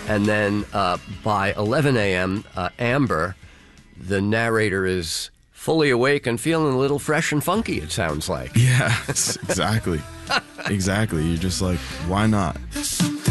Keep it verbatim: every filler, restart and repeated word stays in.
And then uh, by eleven a.m., uh, Amber, the narrator, is fully awake and feeling a little fresh and funky, it sounds like. Yes, exactly. Exactly. You're just like, why not?